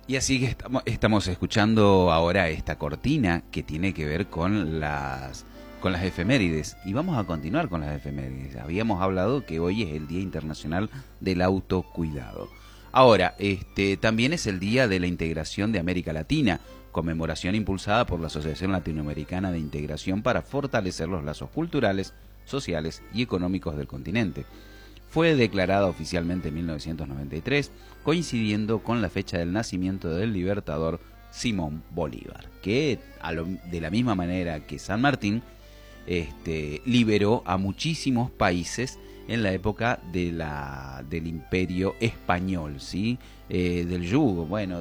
Y así que estamos escuchando ahora esta cortina que tiene que ver con las efemérides. Y vamos a continuar con las efemérides. Habíamos hablado que hoy es el Día Internacional del Autocuidado. Ahora, también es el Día de la Integración de América Latina, conmemoración impulsada por la Asociación Latinoamericana de Integración para fortalecer los lazos culturales, sociales y económicos del continente. Fue declarada oficialmente en 1993, coincidiendo con la fecha del nacimiento del libertador Simón Bolívar, que de la misma manera que San Martín, liberó a muchísimos países en la época del Imperio Español, ¿sí? Del yugo, bueno,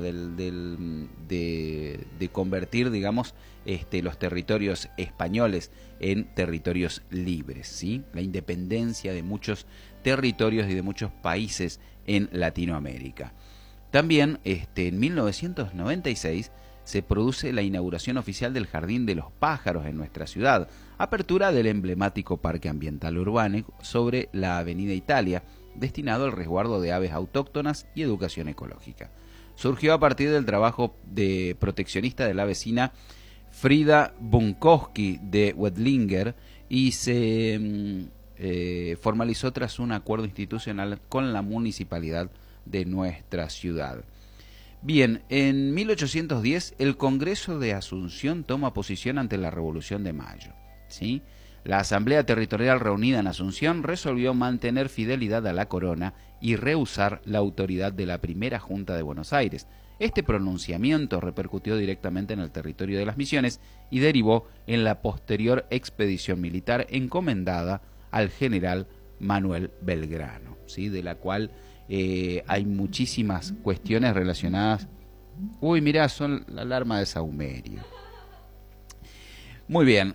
de convertir, digamos, los territorios españoles en territorios libres, ¿sí? La independencia de muchos territorios y de muchos países en Latinoamérica. También, en 1996 se produce la inauguración oficial del Jardín de los Pájaros en nuestra ciudad, apertura del emblemático Parque Ambiental Urbano sobre la Avenida Italia, destinado al resguardo de aves autóctonas y educación ecológica. Surgió a partir del trabajo de proteccionista de la vecina Frida Bunkowski de Wettlinger y se formalizó tras un acuerdo institucional con la municipalidad de nuestra ciudad. Bien, en 1810 el Congreso de Asunción toma posición ante la Revolución de Mayo, ¿sí? La Asamblea Territorial reunida en Asunción resolvió mantener fidelidad a la corona y rehusar la autoridad de la primera Junta de Buenos Aires. Este pronunciamiento repercutió directamente en el territorio de las Misiones y derivó en la posterior expedición militar encomendada al general Manuel Belgrano, ¿sí? De la cual hay muchísimas cuestiones relacionadas. Uy, mirá, son la alarma de Saumerio. Muy bien,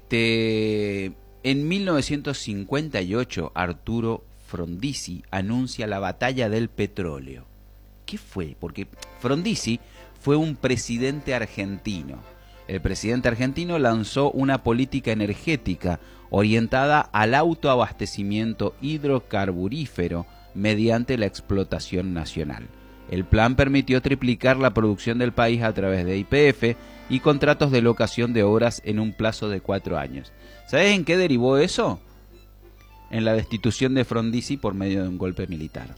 en 1958 Arturo Frondizi anuncia la batalla del petróleo. ¿Qué fue? Porque Frondizi fue un presidente argentino. El presidente argentino lanzó una política energética orientada al autoabastecimiento hidrocarburífero mediante la explotación nacional. El plan permitió triplicar la producción del país a través de YPF y contratos de locación de obras en un plazo de 4 años. ¿Sabes en qué derivó eso? En la destitución de Frondizi por medio de un golpe militar.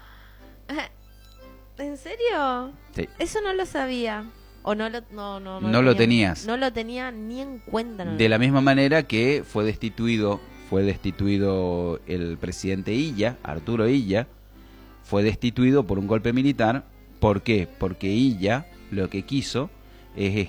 ¿En serio? Sí. Eso no lo sabía. ¿O no lo tenías? No lo tenía ni en cuenta. De la misma manera que fue destituido el presidente Illa, Arturo Illa, fue destituido por un golpe militar. ¿Por qué? Porque Illa lo que quiso es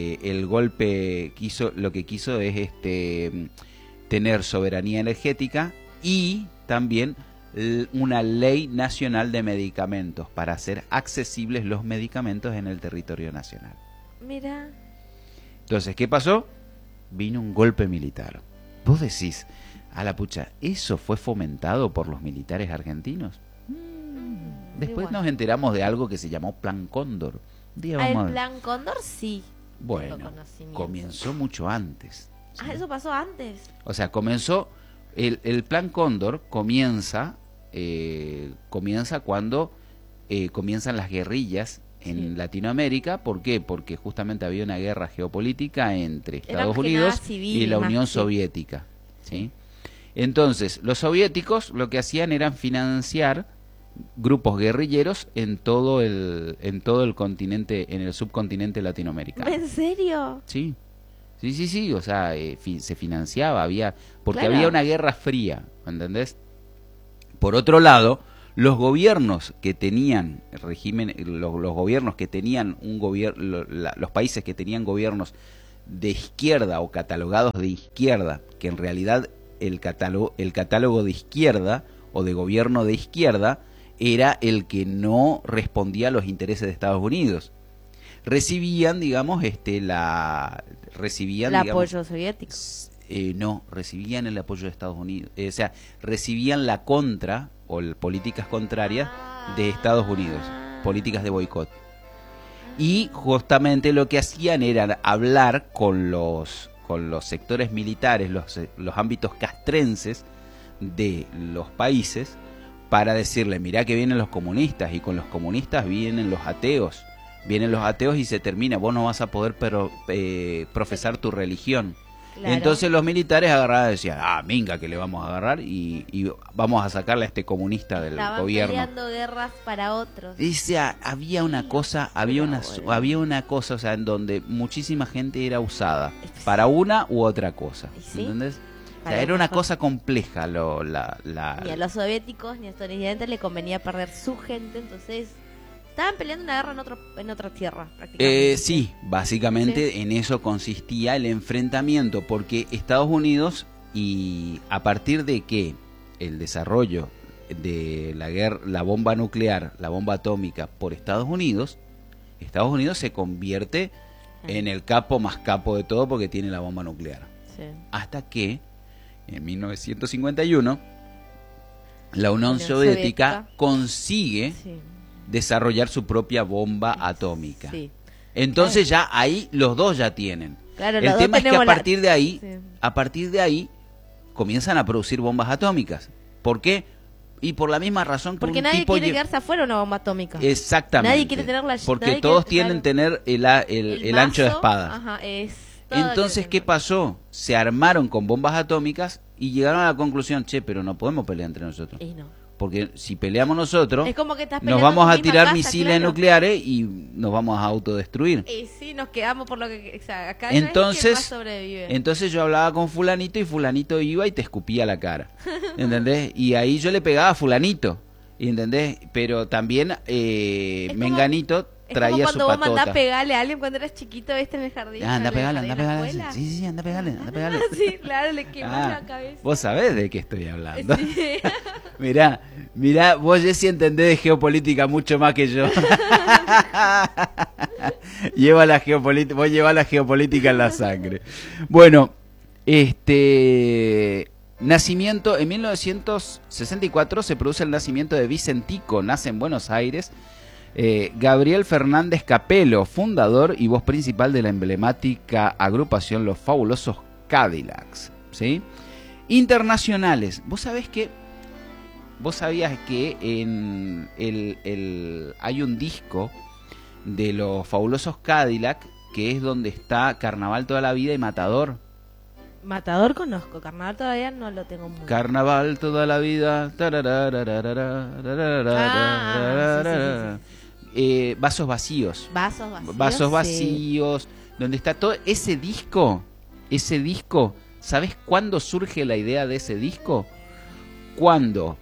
tener soberanía energética y también una ley nacional de medicamentos para hacer accesibles los medicamentos en el territorio nacional. Mira. Entonces, ¿qué pasó? Vino un golpe militar. Vos decís, a la pucha, ¿eso fue fomentado por los militares argentinos? Después nos enteramos de algo que se llamó Plan Cóndor. El Plan Cóndor sí. Bueno, comenzó mucho antes, ¿sí? Ah, ¿eso pasó antes? O sea, comenzó... El Plan Cóndor comienza cuando comienzan las guerrillas en Latinoamérica. ¿Por qué? Porque justamente había una guerra geopolítica entre Estados Unidos y la Unión Soviética, ¿sí? Entonces, los soviéticos lo que hacían era financiar grupos guerrilleros en todo el continente, en el subcontinente latinoamericano. ¿En serio? Sí. Sí, o sea, se financiaba, porque había una guerra fría, ¿entendés? Por otro lado, los gobiernos que tenían los gobiernos que tenían los países que tenían gobiernos de izquierda o catalogados de izquierda, que en realidad el catálogo de izquierda o de gobierno de izquierda era el que no respondía a los intereses de Estados Unidos. Recibían, digamos, apoyo soviético. No, recibían el apoyo de Estados Unidos. O sea, recibían la contra o políticas contrarias de Estados Unidos, políticas de boicot. Y justamente lo que hacían era hablar con los sectores militares, los ámbitos castrenses de los países, para decirle, mirá que vienen los comunistas, y con los comunistas vienen los ateos, vienen los ateos y se termina, vos no vas a poder profesar tu religión. Claro. Entonces los militares agarraban y decían, minga que le vamos a agarrar y vamos a sacarle a este comunista del gobierno. Estaban peleando guerras para otros. Dice, había una cosa, había una cosa, o sea, en donde muchísima gente era usada para una u otra cosa, ¿Sí? ¿entendés? O sea, era una cosa compleja. Ni a los soviéticos ni a Estados Unidos le convenía perder su gente, entonces estaban peleando una guerra en otra tierra, prácticamente. Sí, básicamente en eso consistía el enfrentamiento, porque Estados Unidos, y a partir de que el desarrollo de la bomba nuclear, la bomba atómica por Estados Unidos se convierte en el capo más capo de todo porque tiene la bomba nuclear. Sí. Hasta que en 1951 la Unión Soviética consigue desarrollar su propia bomba atómica. Sí. Entonces ya ahí los dos ya tienen. Claro, el tema es que a partir de ahí comienzan a producir bombas atómicas. ¿Por qué? Y por la misma razón que porque nadie quiere quedarse afuera de una bomba atómica. Exactamente. Nadie quiere tener porque todos tienen tener el ancho de espada. Ajá, entonces, ¿qué pasó? Se armaron con bombas atómicas y llegaron a la conclusión, pero no podemos pelear entre nosotros. Porque si peleamos nosotros, es como que nos vamos a tirar misiles nucleares y nos vamos a autodestruir. Y sí, nos quedamos por lo que... O sea, acá entonces, no es quien más sobrevive. Entonces yo hablaba con fulanito y fulanito iba y te escupía la cara. ¿Entendés? Y ahí yo le pegaba a fulanito. ¿Entendés? Pero también menganito traía su patota. Es como cuando vos mandás a pegarle a alguien cuando eras chiquito, ¿viste? En el jardín. Anda a pegarle. Sí, anda a pegarle. Sí, claro, le quemás la cabeza. Vos sabés de qué estoy hablando. Sí. Mirá, vos Jessy entendés de geopolítica mucho más que yo. Vos llevás la geopolítica en la sangre. Bueno, nacimiento, en 1964 se produce el nacimiento de Vicentico, nace en Buenos Aires. Gabriel Fernández Capelo, fundador y voz principal de la emblemática agrupación Los Fabulosos Cadillacs, ¿sí? Internacionales. ¿Vos sabías que hay un disco de Los Fabulosos Cadillacs que es donde está Carnaval toda la vida y Matador? Matador conozco, Carnaval todavía no lo tengo muy. Carnaval toda la vida. Vasos vacíos. Vasos vacíos. Donde está todo ese disco. ¿Sabes cuándo surge la idea de ese disco? Cuando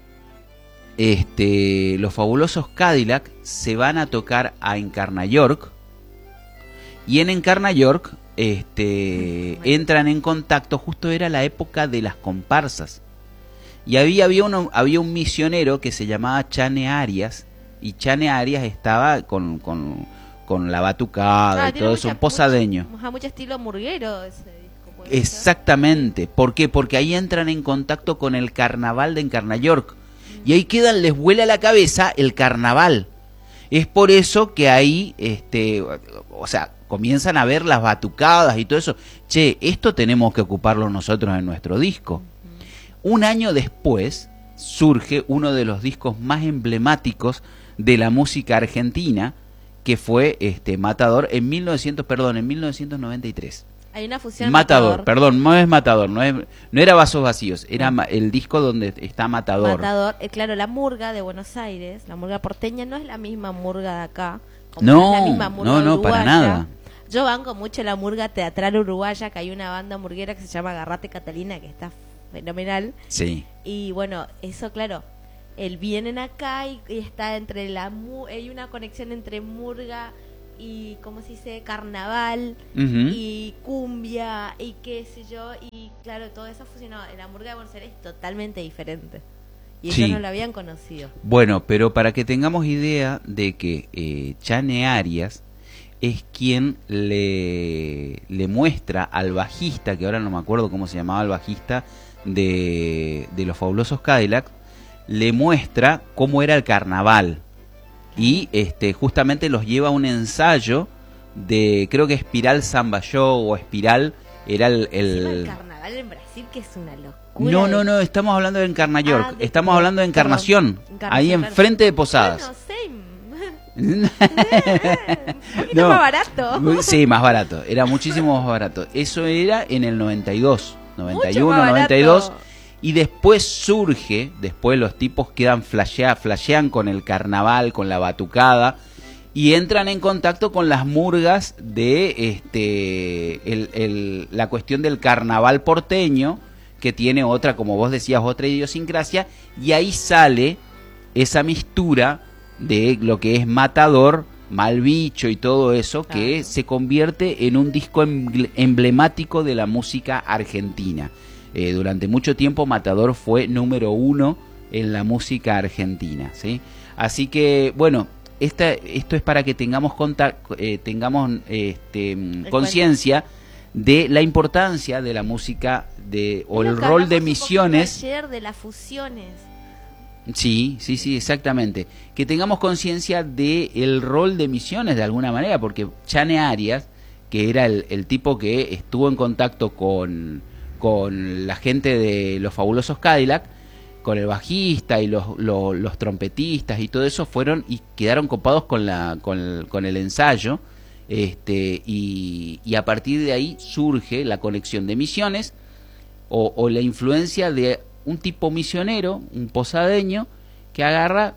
los Fabulosos Cadillac se van a tocar a Encarna York. Y en Encarna York entran en contacto, justo era la época de las comparsas. Y había un misionero que se llamaba Chane Arias, y Chane Arias estaba con la batucada y todo eso, un posadeño. Mucho estilo murguero ese disco. Exactamente. ¿Por qué? Porque ahí entran en contacto con el carnaval de Encarna York. Y ahí les vuela la cabeza el carnaval. Es por eso que ahí, comienzan a ver las batucadas y todo eso. Esto tenemos que ocuparlo nosotros en nuestro disco. Un año después surge uno de los discos más emblemáticos de la música argentina, que fue Matador en 1993. Hay una fusión. Matador, perdón, no es Matador, no era Vasos Vacíos, era el disco donde está Matador. Matador, claro, la murga de Buenos Aires, la murga porteña no es la misma murga de acá. No, es la misma murga no, para nada. Yo banco mucho la murga teatral uruguaya, que hay una banda murguera que se llama Agarrate Catalina, que está fenomenal. Sí. Y bueno, eso claro, vienen acá y está entre hay una conexión entre murga y, ¿cómo se dice? Carnaval, y cumbia, y qué sé yo, y claro, todo eso fusionado. La murga de Buenos Aires es totalmente diferente. Y ellos no lo habían conocido. Bueno, pero para que tengamos idea de que Chane Arias es quien le muestra al bajista, que ahora no me acuerdo cómo se llamaba el bajista de Los Fabulosos Cadillacs, le muestra cómo era el carnaval. Y justamente los lleva a un ensayo de, creo que Espiral Samba Show o Espiral era el carnaval en Brasil, que es una locura. No, estamos hablando de Encarna York, estamos hablando de Encarnación, ahí enfrente de Posadas. Bueno, same. Un poquito más barato. Sí, más barato. Era muchísimo más barato. Eso era en el 92, 91, Mucho más 92. barato. Y después surge, después los tipos flashean con el carnaval, con la batucada, y entran en contacto con las murgas de la cuestión del carnaval porteño, que tiene otra, como vos decías, otra idiosincrasia, y ahí sale esa mistura de lo que es Matador, Malbicho y todo eso, que se convierte en un disco emblemático de la música argentina. Durante mucho tiempo Matador fue número 1 en la música argentina, ¿sí? Así que, bueno, esto es para que tengamos conciencia de la importancia de la música o el rol de Misiones. Ayer de las fusiones. Sí, exactamente. Que tengamos conciencia de el rol de Misiones de alguna manera, porque Chane Arias, que era el tipo que estuvo en contacto con la gente de los Fabulosos Cadillac, con el bajista y los trompetistas y todo eso, fueron y quedaron copados con el ensayo, y a partir de ahí surge la conexión de Misiones o la influencia de un tipo misionero, un posadeño, que agarra,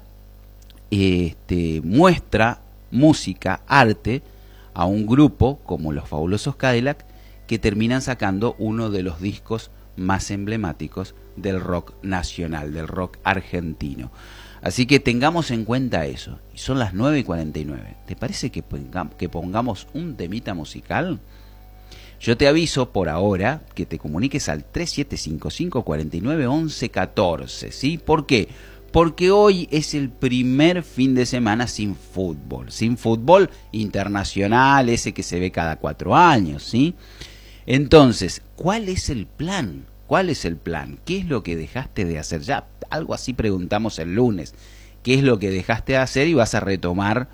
muestra música, arte a un grupo como los Fabulosos Cadillac, que terminan sacando uno de los discos más emblemáticos del rock nacional, del rock argentino. Así que tengamos en cuenta eso. Y son las 9:49. ¿Te parece que pongamos un temita musical? Yo te aviso por ahora que te comuniques al 3755-491114, ¿sí? ¿Por qué? Porque hoy es el primer fin de semana sin fútbol internacional, ese que se ve cada 4 años, ¿sí? Entonces, ¿cuál es el plan? ¿Cuál es el plan? ¿Qué es lo que dejaste de hacer? Ya algo así preguntamos el lunes. ¿Qué es lo que dejaste de hacer y vas a retomar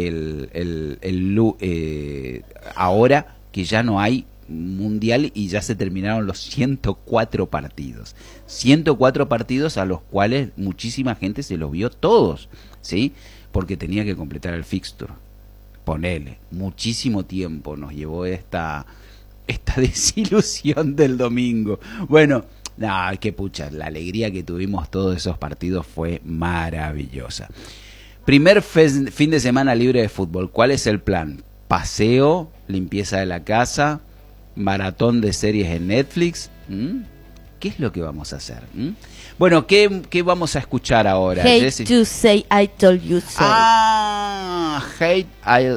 ahora que ya no hay mundial y ya se terminaron los 104 partidos? 104 partidos a los cuales muchísima gente se los vio todos, ¿sí? Porque tenía que completar el fixture. Ponele, muchísimo tiempo nos llevó esta desilusión del domingo. Bueno, qué pucha, la alegría que tuvimos todos esos partidos fue maravillosa. Primer fin de semana libre de fútbol. ¿Cuál es el plan? Paseo, limpieza de la casa, maratón de series en Netflix. ¿Qué es lo que vamos a hacer? Bueno, ¿qué vamos a escuchar ahora? Hate to say I told you so. Hate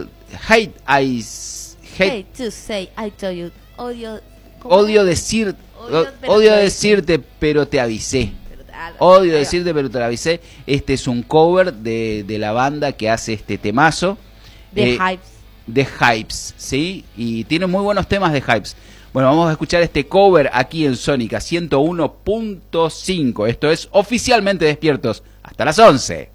to say I told you. Odio decirte, pero te avisé. Odio decirte, pero te avisé. Este es un cover de la banda que hace este temazo. De Hypes. De Hypes, ¿sí? Y tiene muy buenos temas de Hypes. Bueno, vamos a escuchar este cover aquí en Sónica 101.5. Esto es Oficialmente Despiertos. Hasta las 11.